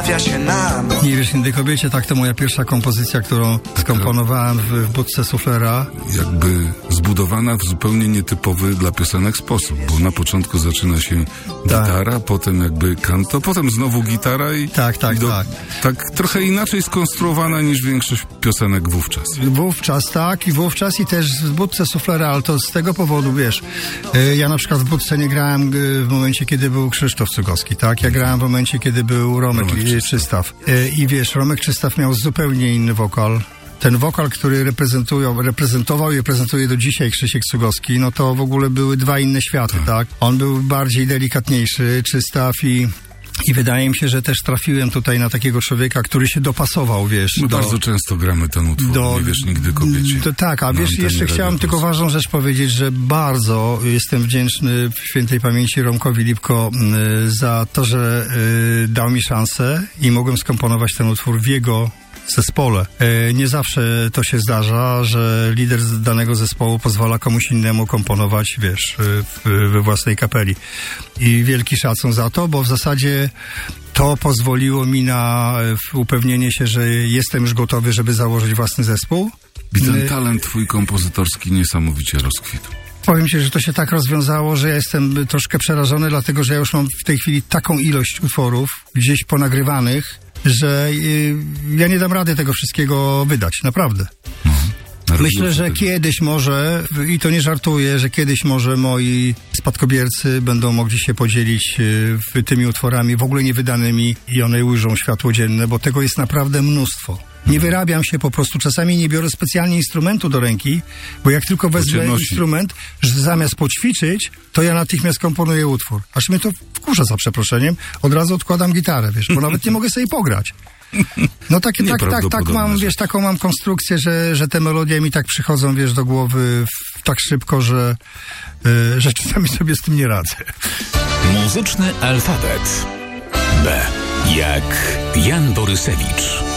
trafia się nam. Nie wiesz, Indy kobiecie, tak to moja pierwsza kompozycja, którą skomponowałem w budce suflera. Jakby zbudowana w zupełnie nietypowy dla piosenek sposób, bo na początku zaczyna się gitara, potem jakby kanto, potem znowu gitara i... Tak. Tak trochę inaczej skonstruowana niż większość piosenek wówczas. Wówczas i też w budce suflera, ale to z tego powodu, wiesz, ja na przykład w budce nie grałem w momencie, kiedy był Krzysztof Cugowski, tak? Ja grałem w momencie, kiedy był Romek Czystaw. I wiesz, Romek Czystaw miał zupełnie inny wokal. Ten wokal, który reprezentował i reprezentuje do dzisiaj Krzysiek Cugowski, no to w ogóle były dwa inne światy, tak? On był bardziej delikatniejszy, Czystaw i wydaje mi się, że też trafiłem tutaj na takiego człowieka, który się dopasował, wiesz. My bardzo często gramy ten utwór, nie wiesz nigdy kobiecie. Tak, a wiesz, jeszcze chciałem tylko ważną rzecz powiedzieć, że bardzo jestem wdzięczny w świętej pamięci Romkowi Lipko za to, że dał mi szansę i mogłem skomponować ten utwór w jego zespole. Nie zawsze to się zdarza, że lider danego zespołu pozwala komuś innemu komponować, wiesz, we własnej kapeli. I wielki szacun za to, bo w zasadzie to pozwoliło mi na upewnienie się, że jestem już gotowy, żeby założyć własny zespół. I ten talent twój kompozytorski niesamowicie rozkwitł. Powiem ci, że to się tak rozwiązało, że ja jestem troszkę przerażony, dlatego że ja już mam w tej chwili taką ilość utworów gdzieś ponagrywanych, że ja nie dam rady tego wszystkiego wydać, naprawdę. Myślę, że kiedyś może, i to nie żartuję, że kiedyś może moi spadkobiercy będą mogli się podzielić tymi utworami w ogóle niewydanymi i one ujrzą światło dzienne, bo tego jest naprawdę mnóstwo. Nie wyrabiam się po prostu, czasami nie biorę specjalnie instrumentu do ręki, bo jak tylko wezmę instrument, że zamiast poćwiczyć, to ja natychmiast komponuję utwór. Aż mnie to wkurza, za przeproszeniem, od razu odkładam gitarę, wiesz, bo nawet nie mogę sobie pograć. No tak mam, wiesz, taką mam konstrukcję, że te melodie mi tak przychodzą, wiesz, do głowy tak szybko, że czasami sobie z tym nie radzę. Muzyczny alfabet. B jak Jan Borysewicz.